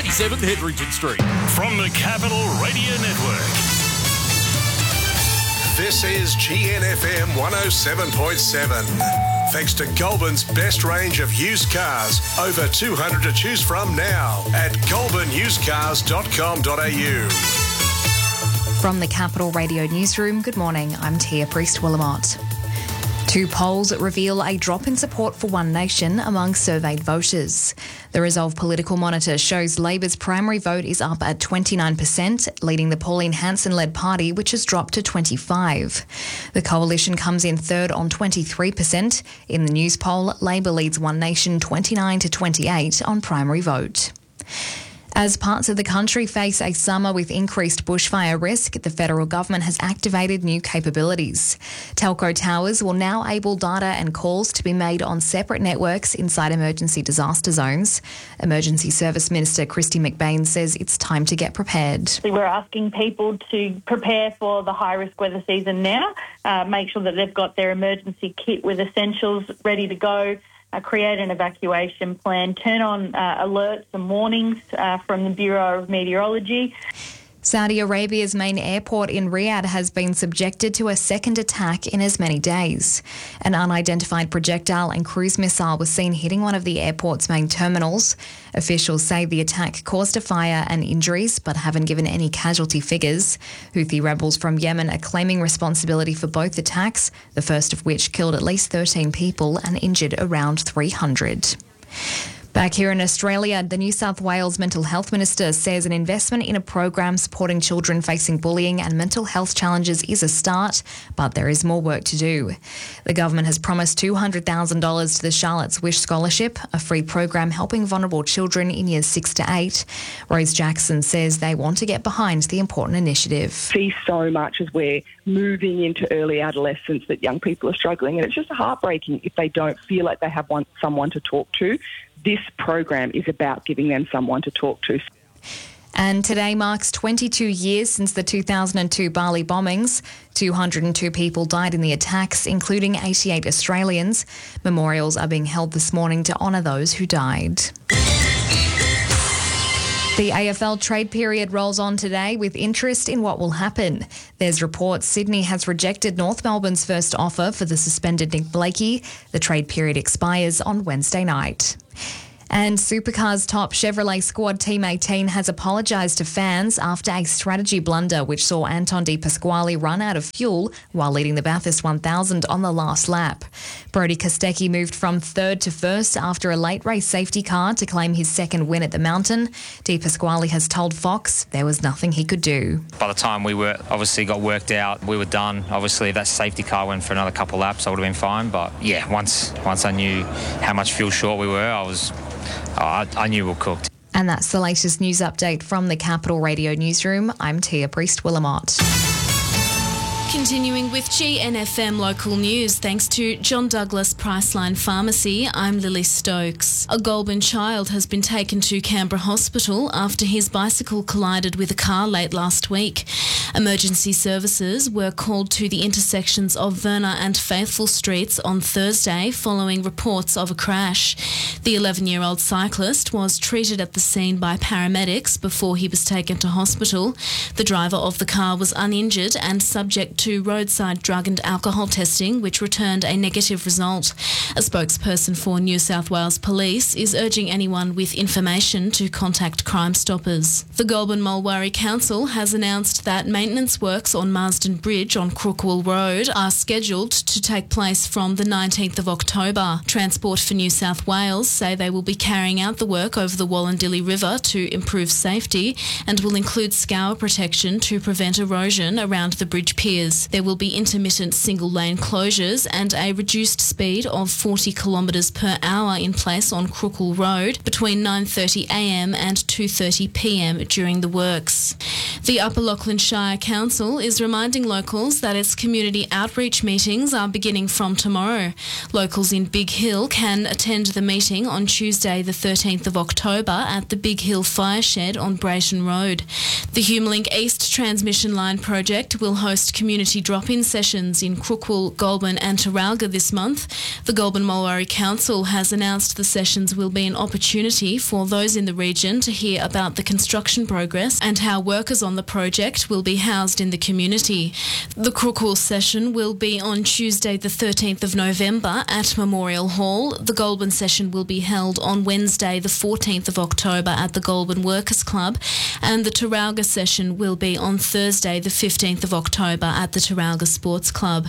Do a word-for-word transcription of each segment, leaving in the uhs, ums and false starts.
twenty-seventh Hetherington Street. From the Capital Radio Network. This is G N F M one oh seven point seven. Thanks to Goulburn's best range of used cars. Over two hundred to choose from now at goulburn used cars dot com dot a u. From the Capital Radio Newsroom, good morning, I'm Tia Priest-Willamot. Two polls reveal a drop in support for One Nation among surveyed voters. The Resolve Political Monitor shows Labor's primary vote is up at twenty-nine percent, leading the Pauline Hanson-led party, which has dropped to twenty-five. The coalition comes in third on twenty-three percent. In the News poll, Labor leads One Nation twenty-nine to twenty-eight on primary vote. As parts of the country face a summer with increased bushfire risk, the federal government has activated new capabilities. Telco towers will now enable data and calls to be made on separate networks inside emergency disaster zones. Emergency Service Minister Kristy McBain says it's time to get prepared. We're asking people to prepare for the high-risk weather season now, uh, make sure that they've got their emergency kit with essentials ready to go, Uh, create an evacuation plan, turn on uh, alerts and warnings uh, from the Bureau of Meteorology. Saudi Arabia's main airport in Riyadh has been subjected to a second attack in as many days. An unidentified projectile and cruise missile was seen hitting one of the airport's main terminals. Officials say the attack caused a fire and injuries, but haven't given any casualty figures. Houthi rebels from Yemen are claiming responsibility for both attacks, the first of which killed at least thirteen people and injured around three hundred. Back here in Australia, the New South Wales Mental Health Minister says an investment in a program supporting children facing bullying and mental health challenges is a start, but there is more work to do. The government has promised two hundred thousand dollars to the Charlotte's Wish Scholarship, a free program helping vulnerable children in years six to eight. Rose Jackson says they want to get behind the important initiative. See so much as we're moving into early adolescence that young people are struggling, and it's just heartbreaking if they don't feel like they have one, someone to talk to. This program is about giving them someone to talk to. And today marks twenty-two years since the two thousand two Bali bombings. two hundred two people died in the attacks, including eighty-eight Australians. Memorials are being held this morning to honour those who died. The A F L trade period rolls on today with interest in what will happen. There's reports Sydney has rejected North Melbourne's first offer for the suspended Nick Blakey. The trade period expires on Wednesday night. And Supercars top Chevrolet squad Team eighteen has apologised to fans after a strategy blunder which saw Anton De Pasquale run out of fuel while leading the Bathurst one thousand on the last lap. Brodie Kostecki moved from third to first after a late race safety car to claim his second win at the Mountain. De Pasquale has told Fox there was nothing he could do. By the time we were obviously got worked out, we were done. Obviously, if that safety car went for another couple of laps, I would have been fine. But yeah, once once I knew how much fuel short we were, I was. Oh, I, I knew we were cooked. And that's the latest news update from the Capital Radio Newsroom. I'm Tia Priest-Willamot. Continuing with G N F M local news, thanks to John Douglas Priceline Pharmacy, I'm Lily Stokes. A Goulburn child has been taken to Canberra Hospital after his bicycle collided with a car late last week. Emergency services were called to the intersections of Verna and Faithful Streets on Thursday following reports of a crash. The eleven-year-old cyclist was treated at the scene by paramedics before he was taken to hospital. The driver of the car was uninjured and subject to roadside drug and alcohol testing, which returned a negative result. A spokesperson for New South Wales Police is urging anyone with information to contact Crime Stoppers. The Goulburn Mulwaree Council has announced that maintenance works on Marsden Bridge on Crookwell Road are scheduled to take place from the nineteenth of October. Transport for New South Wales say they will be carrying out the work over the Wallandilly River to improve safety and will include scour protection to prevent erosion around the bridge piers. There will be intermittent single-lane closures and a reduced speed of forty kilometres per hour in place on Crookwell Road between nine thirty a m and two thirty p m during the works. The Upper Lachlan Shire Council is reminding locals that its community outreach meetings are beginning from tomorrow. Locals in Big Hill can attend the meeting on Tuesday the thirteenth of October at the Big Hill Fire Shed on Brayton Road. The Humelink East Transmission Line project will host community community drop-in sessions in Crookwell, Goulburn and Taralga this month. The Goulburn-Mulwari Council has announced the sessions will be an opportunity for those in the region to hear about the construction progress and how workers on the project will be housed in the community. The Crookwell session will be on Tuesday the thirteenth of November at Memorial Hall. The Goulburn session will be held on Wednesday the fourteenth of October at the Goulburn Workers Club, and the Taralga session will be on Thursday the fifteenth of October at the Taralga Sports Club.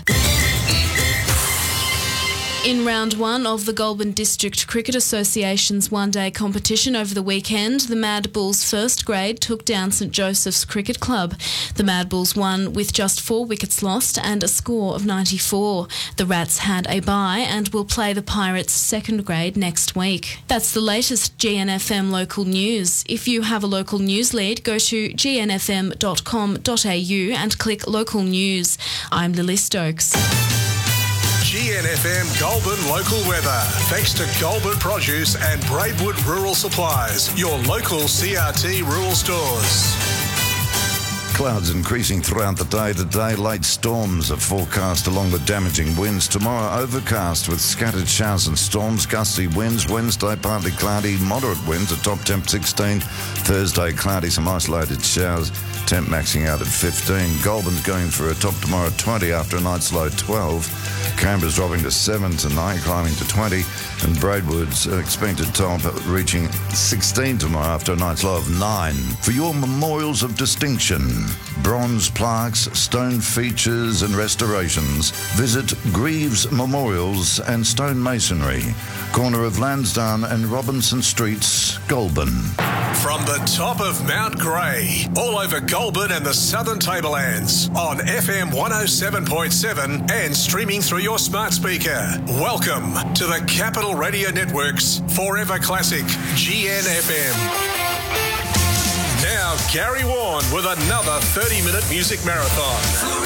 In round one of the Goulburn District Cricket Association's one-day competition over the weekend, the Mad Bulls first grade took down St Joseph's Cricket Club. The Mad Bulls won with just four wickets lost and a score of ninety-four. The Rats had a bye and will play the Pirates second grade next week. That's the latest G N F M local news. If you have a local news lead, go to g n f m dot com dot a u and click local news. I'm Lily Stokes. G N F M Goulburn local weather. Thanks to Goulburn Produce and Braidwood Rural Supplies, your local C R T rural stores. Clouds increasing throughout the day today. Late storms are forecast along with damaging winds. Tomorrow, overcast with scattered showers and storms, gusty winds. Wednesday, partly cloudy, moderate winds, a top temp sixteen. Thursday, cloudy, some isolated showers, temp maxing out at fifteen. Goulburn's going for a top tomorrow twenty after a night's low twelve. Canberra's dropping to seven tonight, climbing to twenty. And Braidwood's expected top reaching sixteen tomorrow after a night's low of nine. For your memorials of distinction, bronze plaques, stone features and restorations, visit Greaves Memorials and Stone Masonry, corner of Lansdowne and Robinson Streets, Goulburn. From the top of Mount Grey, all over Goulburn and the Southern Tablelands, on F M one oh seven point seven and streaming through your smart speaker. Welcome to the Capital Radio Network's Forever Classic G N F M. Now, Gary Warren with another thirty-minute music marathon.